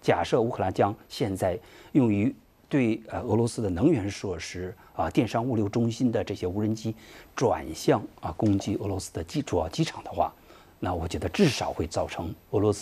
假设乌克兰将现在用于对俄罗斯的能源设施电商物流中心的这些无人机转向攻击俄罗斯的主要机场的话，那我觉得至少会造成俄罗斯